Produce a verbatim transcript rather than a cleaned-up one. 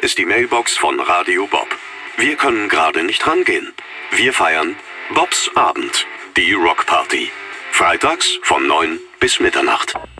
ist die Mailbox von Radio Bob. Wir können gerade nicht rangehen. Wir feiern Bobs Abend, die Rockparty. Freitags von neun bis Mitternacht.